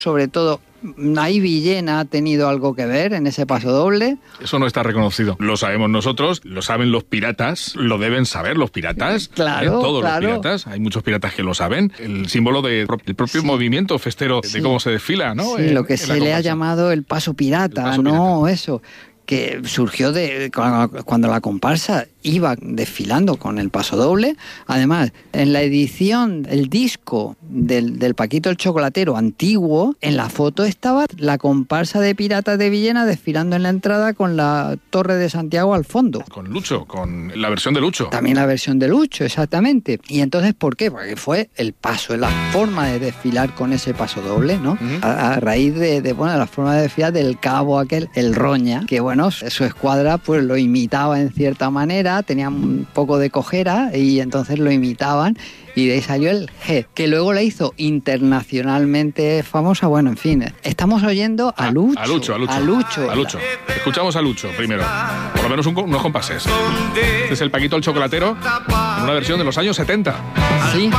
Sobre todo, ¿ahí Villena ha tenido algo que ver en ese pasodoble? Eso no está reconocido. Lo sabemos nosotros, lo saben los piratas, lo deben saber los piratas. Claro, todos claro. los piratas, hay muchos piratas que lo saben. El símbolo del propio movimiento festero, de cómo se desfila, ¿no? Sí, lo que se le ha llamado el paso pirata, eso, que surgió cuando la comparsa iba desfilando con el pasodoble. Además, en la edición, el disco del Paquito el Chocolatero antiguo, en la foto estaba la comparsa de piratas de Villena desfilando en la entrada con la Torre de Santiago al fondo. Con Lucho, con la versión de Lucho. También la versión de Lucho, exactamente. Y entonces, ¿por qué? Porque fue el paso, la forma de desfilar con ese pasodoble, ¿no? A raíz de la forma de desfilar del cabo aquel, el Roña, que bueno, su escuadra pues lo imitaba en cierta manera, tenía un poco de cojera y entonces lo imitaban, y de ahí salió el G, que luego la hizo internacionalmente famosa. Bueno, en fin, estamos oyendo a Lucho. A Lucho. Escuchamos a Lucho primero, por lo menos unos compases. Este es el Paquito el Chocolatero, en una versión de los años 70. Sí.